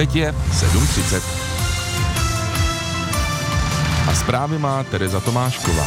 Teď je 7:30. A zprávy má Tereza Tomášková.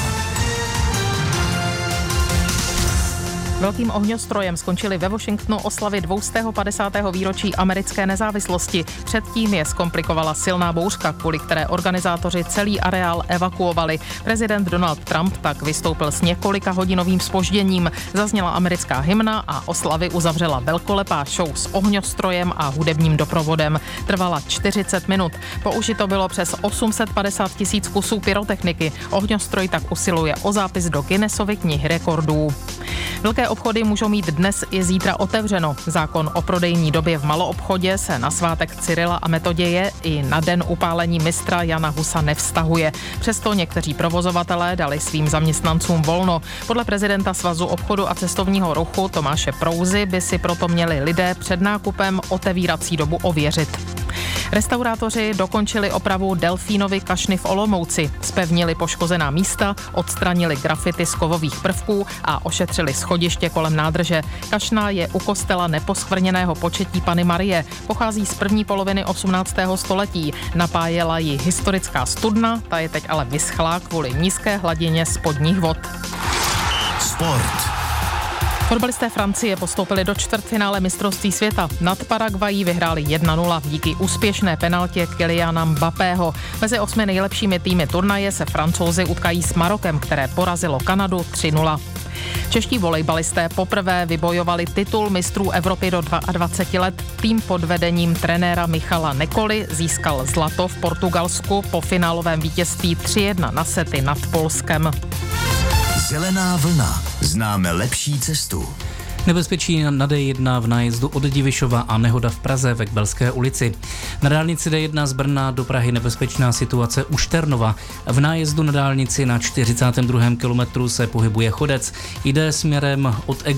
Velkým ohňostrojem skončily ve Washingtonu oslavy 250. výročí americké nezávislosti. Předtím je zkomplikovala silná bouřka, kvůli které organizátoři celý areál evakuovali. Prezident Donald Trump tak vystoupil s několika hodinovým zpožděním. Zazněla americká hymna a oslavy uzavřela velkolepá show s ohňostrojem a hudebním doprovodem. Trvala 40 minut. Použito bylo přes 850 000 kusů pyrotechniky. Ohňostroj tak usiluje o zápis do Guinnessovy knihy rekordů. Velké obchody můžou mít dnes i zítra otevřeno. Zákon o prodejní době v maloobchodě se na svátek Cyrila a Metoděje i na den upálení mistra Jana Husa nevztahuje. Přesto někteří provozovatelé dali svým zaměstnancům volno. Podle prezidenta Svazu obchodu a cestovního ruchu Tomáše Prouzy by si proto měli lidé před nákupem otevírací dobu ověřit. Restaurátoři dokončili opravu Delfínovy kašny v Olomouci, zpevnili poškozená místa, odstranili grafity z kovových prvků a ošetřili schodiště kolem nádrže. Kašna je u kostela Neposkvrněného Početí Panny Marie, pochází z první poloviny 18. století. Napájela ji historická studna, ta je teď ale vyschlá kvůli nízké hladině spodních vod. Sport. Fotbalisté Francie postoupili do čtvrtfinále mistrovství světa. Nad Paraguayí vyhráli 1-0 díky úspěšné penaltě Kyliana Mbappého. Mezi 8 nejlepšími týmy turnaje se Francouzi utkají s Marokem, které porazilo Kanadu 3-0. Čeští volejbalisté poprvé vybojovali titul mistrů Evropy do 22 let. Tým pod vedením trenéra Michala Nekoly získal zlato v Portugalsku po finálovém vítězství 3-1 na sety nad Polskem. Zelená vlna. Známe lepší cestu. Nebezpečí na D1 v nájezdu od Divišova a nehoda v Praze ve Kbelské ulici. Na dálnici D1 z Brna do Prahy nebezpečná situace u Šternova. V nájezdu na dálnici na 42. kilometru se pohybuje chodec. Jde směrem od